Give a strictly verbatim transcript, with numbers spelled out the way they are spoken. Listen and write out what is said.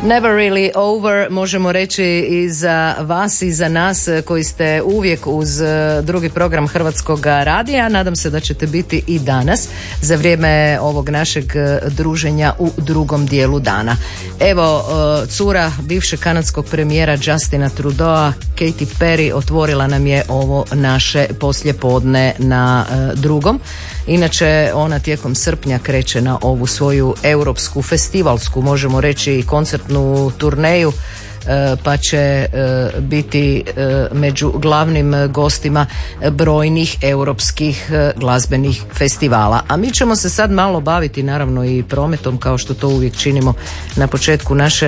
Never really over, možemo reći i za vas i za nas koji ste uvijek uz drugi program Hrvatskog radija. Nadam se da ćete biti i danas za vrijeme ovog našeg druženja u drugom dijelu dana. Evo, cura bivšeg kanadskog premijera Justina Trudeau, Katy Perry, otvorila nam je ovo naše poslijepodne na drugom. Inače, ona tijekom srpnja kreće na ovu svoju europsku festivalsku, možemo reći i koncertnu turneju, pa će biti među glavnim gostima brojnih europskih glazbenih festivala. A mi ćemo se sad malo baviti naravno i prometom, kao što to uvijek činimo na početku naše